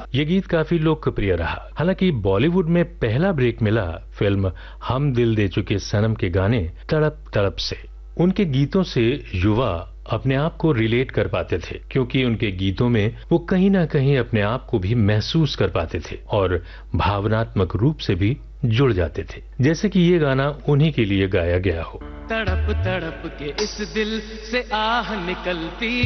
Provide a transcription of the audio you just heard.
ये गीत काफी लोकप्रिय रहा। हालांकि बॉलीवुड में पहला ब्रेक मिला फिल्म हम दिल दे चुके सनम के गाने तड़प तड़प से। उनके गीतों से युवा अपने आप को रिलेट कर पाते थे, क्योंकि उनके गीतों में वो कहीं ना कहीं अपने आप को भी महसूस कर पाते थे और भावनात्मक रूप से भी जुड़ जाते थे, जैसे कि ये गाना उन्हीं के लिए गाया गया हो। तड़प तड़प के इस दिल से आह निकलती